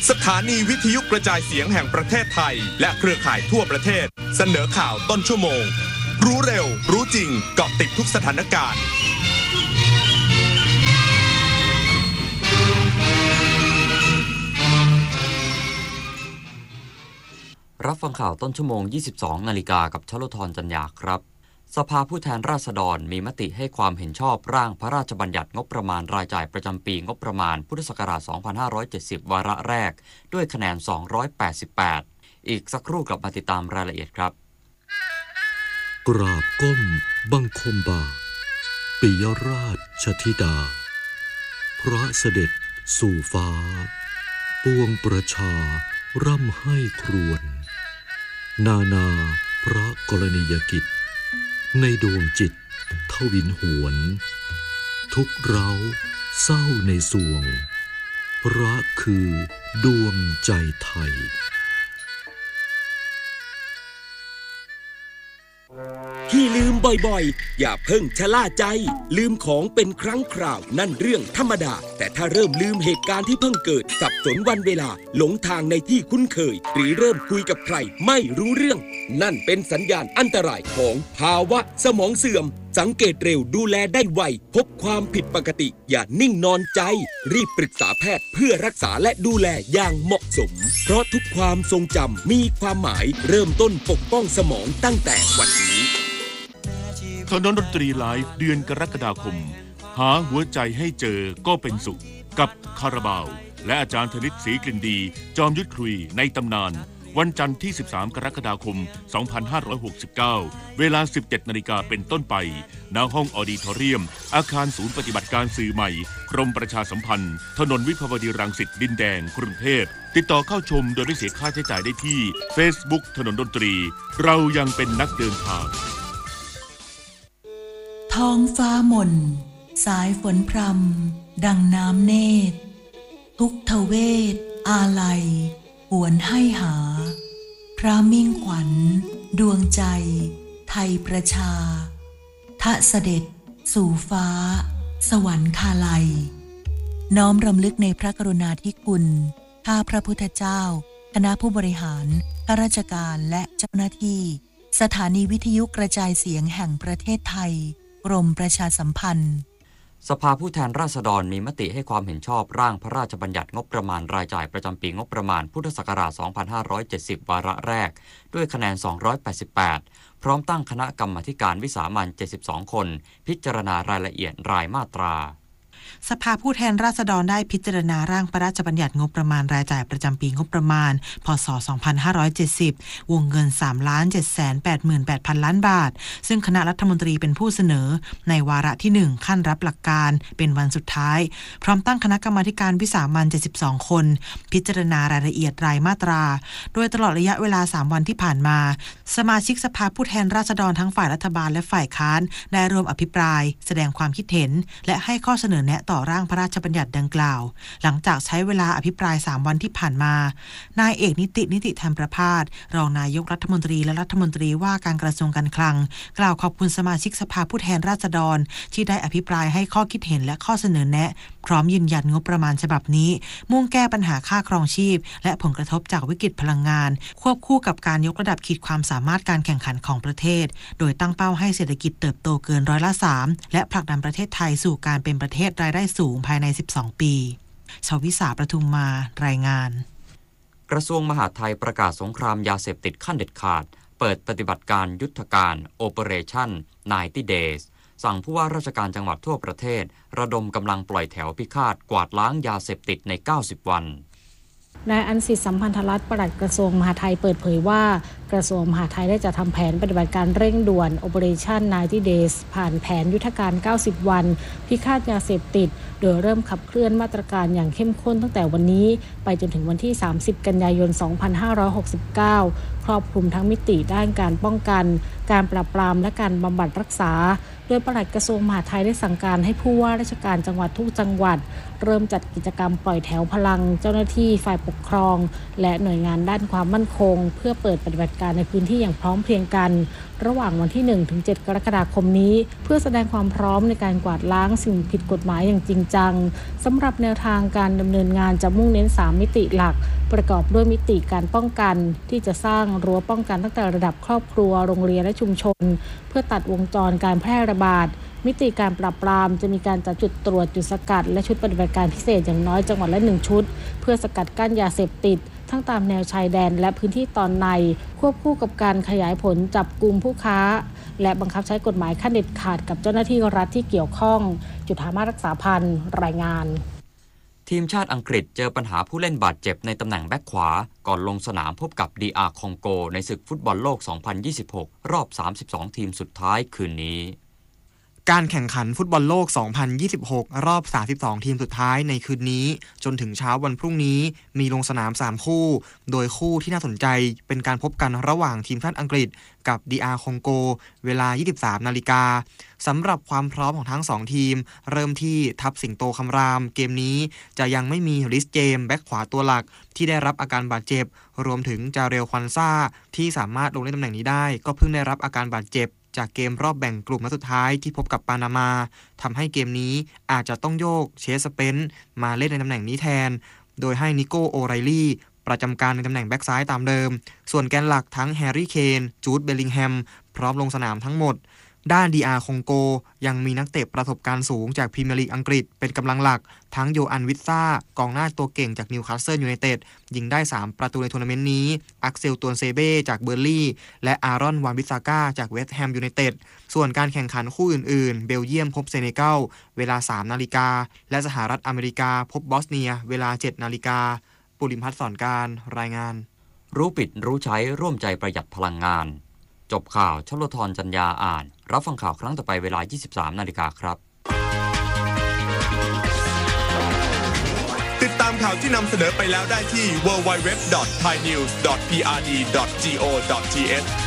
สถานีวิทยุกระจายเสียงแห่งประเทศไทยและเครือข่ายทั่วประเทศเสนอข่าวต้นชั่วโมงรู้เร็วรู้จริงเกาะติดทุกสถานการณ์รับฟังข่าวต้นชั่วโมง 22 นาฬิกากับชลธรจันยาครับสภาผู้แทนราษฎรมีมติให้ความเห็นชอบร่างพระราชบัญญัติงบประมาณรายจ่ายประจำปีงบประมาณพุทธศักราช 2570 วาระแรกด้วยคะแนน 288 อีกสักครู่กลับมาติดตามรายละเอียดครับกราบก้มบังคมบาทปิยราชธิดาพระเสด็จสู่ฟ้าปวงประชาร่ำให้ครวญนาพระกรณียกิจในดวงจิตทวินหวนทุกเร้าเศร้าในสวงพระคือดวงใจไทยที่ลืมบ่อยๆอย่าเพิ่งชะล่าใจลืมของเป็นครั้งคราวนั่นเรื่องธรรมดาแต่ถ้าเริ่มลืมเหตุการณ์ที่เพิ่งเกิดสับสนวันเวลาหลงทางในที่คุ้นเคยหรือเริ่มคุยกับใครไม่รู้เรื่องนั่นเป็นสัญญาณอันตรายของภาวะสมองเสื่อมสังเกตเร็วดูแลได้ไวพบความผิดปกติอย่านิ่งนอนใจรีบปรึกษาแพทย์เพื่อรักษาและดูแลอย่างเหมาะสมเพราะทุกความทรงจำมีความหมายเริ่มต้นปกป้องสมองตั้งแต่วันนี้ถนนดนตรีไลฟ์เดือนกรกฎาคมหาหัวใจให้เจอก็เป็นสุขกับคาราบาวและอาจารย์ธนิตศรีกลิ่นดีจอมยุทธคุยในตำนานวันจันทร์ที่13กรกฎาคม2569เวลา 17:00 น.เป็นต้นไปณห้องออดิทอเรียมอาคารศูนย์ปฏิบัติการสื่อใหม่กรมประชาสัมพันธ์ถนนวิภาวดีรังสิตดินแดงกรุงเทพติดต่อเข้าชมโดยไม่เสียค่าใช้จ่ายได้ที่ Facebook ถนนดนตรีเรายังเป็นนักเดินทางท้องฟ้ามนสายฝนพรำดังน้ำเนตรทุกทเวทอาลัยหวนให้หาพระมิ่งขวัญดวงใจไทยประชาทะเสด็จสู่ฟ้าสวรรคาลัยน้อมรำลึกในพระกรุณาธิคุณข้าพระพุทธเจ้าคณะผู้บริหารข้าราชการและเจ้าหน้าที่สถานีวิทยุกระจายเสียงแห่งประเทศไทยกรมประชาสัมพันธ์สภาผู้แทนราษฎรมีมติให้ความเห็นชอบร่างพระราชบัญญัติงบประมาณรายจ่ายประจำปีงบประมาณพุทธศักราช 2570 วาระแรกด้วยคะแนน 288 พร้อมตั้งคณะกรรมาการวิสามัญ 72 คนพิจารณารายละเอียดรายมาตราสภาผู้แทนราษฎรได้พิจารณาร่างพระราชบัญญัติงบประมาณรายจ่ายประจำปีงบประมาณพ.ศ. 2570 วงเงิน 3,788,000 ล้านบาทซึ่งคณะรัฐมนตรีเป็นผู้เสนอในวาระที่ 1 ขั้นรับหลักการเป็นวันสุดท้ายพร้อมตั้งคณะกรรมาการวิสามัญ 72 คนพิจารณารายละเอียดรายมาตราโดยตลอดระยะเวลา 3 วันที่ผ่านมาสมาชิกสภาผู้แทนราษฎรทั้งฝ่ายรัฐบาลและฝ่ายค้านได้ร่วมอภิปรายแสดงความคิดเห็นและให้ข้อเสนอแนะต่อร่างพระราชบัญญัติดังกล่าวหลังจากใช้เวลาอภิปราย 3 วันที่ผ่านมานายเอกนิติธรรมประภาสรองนายกรัฐมนตรีและรัฐมนตรีว่าการกระทรวงการคลังกล่าวขอบคุณสมาชิกสภาผู้แทนราษฎรที่ได้อภิปรายให้ข้อคิดเห็นและข้อเสนอแนะพร้อมยืนยันงบประมาณฉบับนี้มุ่งแก้ปัญหาค่าครองชีพและผลกระทบจากวิกฤตพลังงานควบคู่กับการยกระดับขีดความสามารถการแข่งขันของประเทศโดยตั้งเป้าให้เศรษฐกิจเติบโตเกิน3%และผลักดันประเทศไทยสู่การเป็นประเทศรายได้สูงภายใน12 ปีชวิสาประทุมมารายงานกระทรวงมหาดไทยประกาศสงครามยาเสพติดขั้นเด็ดขาดเปิดปฏิบัติการยุทธการ Operation 90 Days สั่งผู้ว่าราชการจังหวัดทั่วประเทศระดมกำลังปล่อยแถวพิฆาตกวาดล้างยาเสพติดใน90 วันนายอันสิทธิ์สัมพันธรัตน์ปลัดกระทรวงมหาดไทยเปิดเผยว่ากระทรวงมหาดไทยได้จัดทำแผนปฏิบัติการเร่งด่วน Operation 90 Days ผ่านแผนยุทธการ90 วันพิฆาตยาเสพติดโดยเริ่มขับเคลื่อนมาตรการอย่างเข้มข้นตั้งแต่วันนี้ไปจนถึงวันที่30 กันยายน 2569ครอบคลุมทั้งมิติด้านการป้องกันการปราบปรามและการบำบัดรักษาโดยปลัดกระทรวงมหาดไทยได้สั่งการให้ผู้ว่าราชการจังหวัดทุกจังหวัดเริ่มจัดกิจกรรมปล่อยแถวพลังเจ้าหน้าที่ฝ่ายปกครองและหน่วยงานด้านความมั่นคงเพื่อเปิดปฏิบัติการในพื้นที่อย่างพร้อมเพรียงกันระหว่างวันที่ 1-7 กรกฎาคมนี้เพื่อแสดงความพร้อมในการกวาดล้างสิ่งผิดกฎหมายอย่างจริงจังสำหรับแนวทางการดำเนินงานจะมุ่งเน้น 3 มิติหลักประกอบด้วยมิติการป้องกันที่จะสร้างรั้วป้องกันตั้งแต่ระดับครอบครัวโรงเรียนและชุมชนเพื่อตัดวงจรการแพร่ระบาดมิติการปราบปรามจะมีการจัดจุดตรวจจุดสกัดและชุดปฏิบัติการพิเศษอย่างน้อยจังหวัดละ1ชุดเพื่อสกัดกั้นยาเสพติดทั้งตามแนวชายแดนและพื้นที่ตอนในควบคู่กับการขยายผลจับกุมผู้ค้าและบังคับใช้กฎหมายขั้นเด็ดขาดกับเจ้าหน้าที่รัฐที่เกี่ยวข้องจุฑามาสรักษาพันธ์รายงานทีมชาติอังกฤษเจอปัญหาผู้เล่นบาดเจ็บในตำแหน่งแบ็คขวาก่อนลงสนามพบกับ DR คองโกในศึกฟุตบอลโลก 2026 รอบ 32 ทีมสุดท้ายคืนนี้การแข่งขันฟุตบอลโลก 2026 รอบ 32 ทีมสุดท้ายในคืนนี้จนถึงเช้าวันพรุ่งนี้มีลงสนาม 3 คู่โดยคู่ที่น่าสนใจเป็นการพบกันระหว่างทีมชาติอังกฤษกับ DR คองโกเวลา 23 นาฬิกาสำหรับความพร้อมของทั้ง 2 ทีมเริ่มที่ทัพสิงโตคำรามเกมนี้จะยังไม่มีริสเจมแบ็คขวาตัวหลักที่ได้รับอาการบาดเจ็บรวมถึงจาเรลควันซ่าที่สามารถลงเล่นตำแหน่งนี้ได้ก็เพิ่งได้รับอาการบาดเจ็บจากเกมรอบแบ่งกลุ่มนัดสุดท้ายที่พบกับปานามาทำให้เกมนี้อาจจะต้องโยกเชสสเปนซ์มาเล่นในตำแหน่งนี้แทนโดยให้นิโก้โอไรลี่ประจำการในตำแหน่งแบ็กซ้ายตามเดิมส่วนแกนหลักทั้งแฮร์รี่เคนจูดเบลลิงแฮมพร้อมลงสนามทั้งหมดด้าน DR คองโกยังมีนักเตะประสบการณ์สูงจากพรีเมียร์ลีกอังกฤษเป็นกำลังหลักทั้งโยอันวิสซ่ากองหน้าตัวเก่งจากนิวคาสเซิลยูไนเต็ดยิงได้3ประตูในทัวร์นาเมนต์นี้อักเซลตวนเซเบ้จากเบอร์ลี่และอารอนวานบิสซาก้าจากเวสต์แฮมยูไนเต็ดส่วนการแข่งขันคู่อื่นๆเบลเยียมพบเซเนกัลเวลา 3 นาฬิกาและสหรัฐอเมริกาพบบอสเนียเวลา 7 นาฬิกาปุริมพัฒน์สอนการรายงานรู้ปิดรู้ใช้ร่วมใจประหยัดพลังงานจบข่าวชลธรจัญญาอ่านรับฟังข่าวครั้งต่อไปเวลา 23 นาฬิกาครับติดตามข่าวที่นำเสนอไปแล้วได้ที่ www.thainews.prd.go.th